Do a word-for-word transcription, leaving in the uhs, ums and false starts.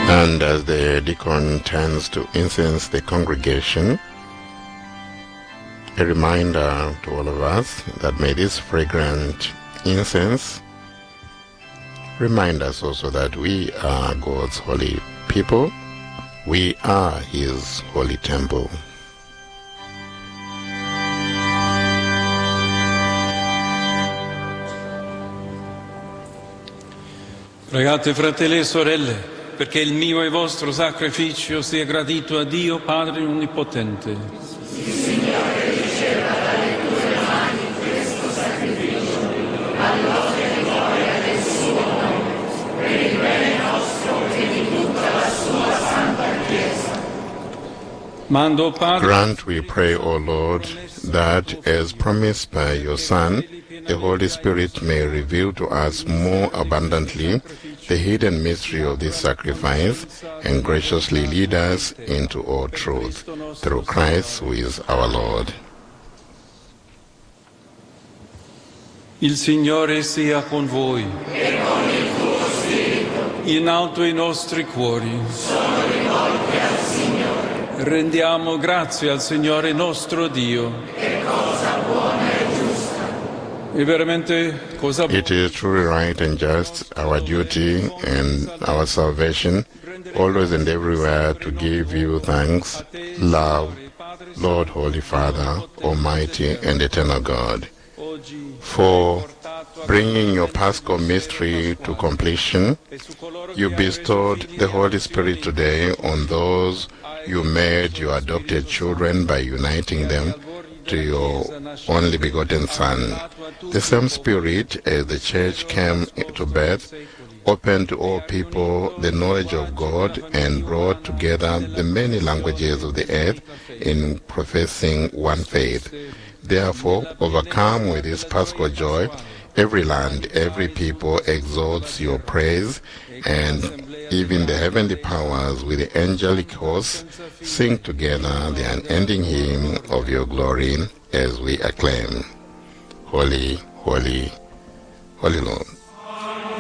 And as the deacon turns to incense the congregation, a reminder to all of us that may this fragrant incense remind us also that we are God's holy people. We are His holy temple. Pregate, fratelli e sorelle, perché il mio e vostro sacrificio sia gradito a Dio Padre Onnipotente. Sì, Signore, riceva dalle tue mani questo sacrificio, a gloria e gloria del suo nome, per il bene nostro e di tutta la sua santa Chiesa. Mando, Padre, Grant, we pray, O Lord, that as promised by your Son, the Holy Spirit may reveal to us more abundantly the hidden mystery of this sacrifice and graciously lead us into all truth, through Christ who is our Lord. il Signore sia con voi. E con il tuo spirito In alto i nostri cuori. sono rivolti al Signore. Rendiamo grazie al Signore nostro Dio. Che cosa buona e giusta. E veramente cosa It is truly right and just, our duty and our salvation, always and everywhere to give you thanks, love, Lord, Holy Father, Almighty and Eternal God, for bringing your Paschal mystery to completion. You bestowed the Holy Spirit today on those you made your adopted children by uniting them to your only begotten Son. The same Spirit, as the Church came to birth, opened to all people the knowledge of God and brought together the many languages of the earth in professing one faith. Therefore, overcome with this Paschal joy, every land, every people exalts your praise, and even the heavenly powers with the angelic hosts sing together the unending hymn of your glory as we acclaim, Holy, holy, holy Lord.